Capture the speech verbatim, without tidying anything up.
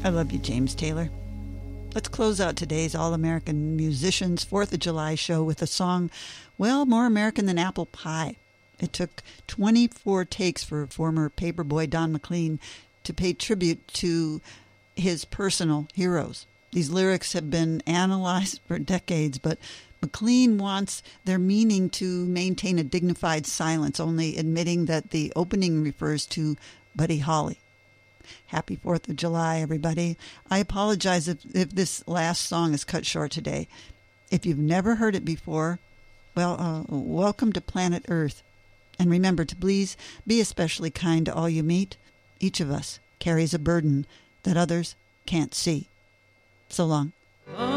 I love you, James Taylor. Let's close out today's All-American Musicians fourth of July show with a song, well, more American than apple pie. It took twenty-four takes for former paperboy Don McLean to pay tribute to his personal heroes. These lyrics have been analyzed for decades, but McLean wants their meaning to maintain a dignified silence, only admitting that the opening refers to Buddy Holly. Happy fourth of July, everybody. I apologize if, if this last song is cut short today. If you've never heard it before, well, uh, welcome to planet Earth. And remember to please be especially kind to all you meet. Each of us carries a burden that others can't see. So long.